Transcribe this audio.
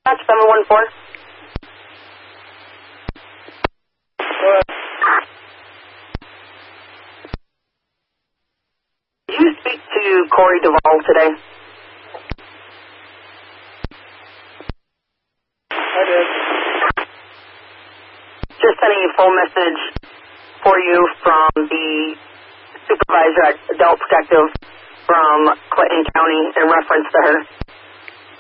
Dispatch 714. Did you speak to Corey Duvall today? I did. Just sending a phone message for you from the supervisor at Adult Protective from Clinton County in reference to her.